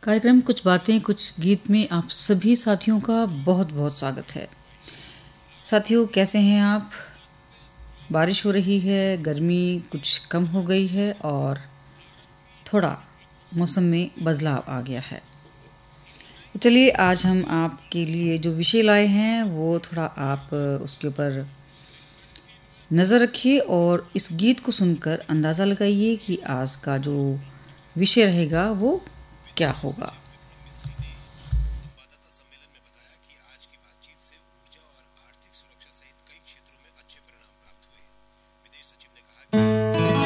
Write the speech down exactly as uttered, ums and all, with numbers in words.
कार्यक्रम कुछ बातें कुछ गीत में आप सभी साथियों का बहुत बहुत स्वागत है। साथियों, कैसे हैं आप? बारिश हो रही है, गर्मी कुछ कम हो गई है और थोड़ा मौसम में बदलाव आ गया है। तो चलिए, आज हम आपके लिए जो विषय लाए हैं वो थोड़ा आप उसके ऊपर नज़र रखिए और इस गीत को सुनकर अंदाज़ा लगाइए कि आज का जो विषय रहेगा वो क्या होगा।